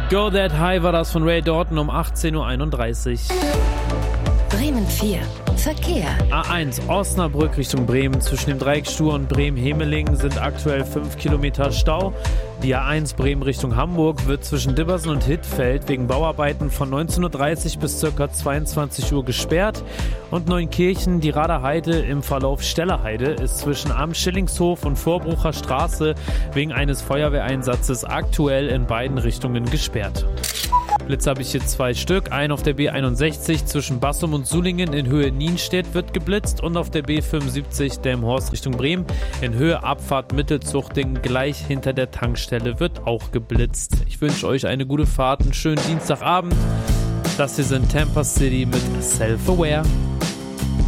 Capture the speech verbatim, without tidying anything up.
Go That High war das von Ray Dalton um achtzehn Uhr einunddreißig. Bremen vier. Verkehr. A eins Osnabrück Richtung Bremen. Zwischen dem Dreieck Stur und Bremen-Hemeling sind aktuell fünf Kilometer Stau. Die A eins Bremen Richtung Hamburg wird zwischen Dibbersen und Hittfeld wegen Bauarbeiten von neunzehn Uhr dreißig bis ca. zweiundzwanzig Uhr gesperrt. Und Neunkirchen, die Rader Heide im Verlauf Stellerheide ist zwischen Am Schillingshof und Vorbrucher Straße wegen eines Feuerwehreinsatzes aktuell in beiden Richtungen gesperrt. Blitz habe ich hier zwei Stück. Einen auf der B einundsechzig zwischen Bassum und Sulingen in Höhe Nienstedt wird geblitzt und auf der B fünfundsiebzig Delmenhorst Richtung Bremen in Höhe Abfahrt Mittelzuchting gleich hinter der Tankstelle wird auch geblitzt. Ich wünsche euch eine gute Fahrt, einen schönen Dienstagabend. Das hier sind Tampa City mit Self-Aware.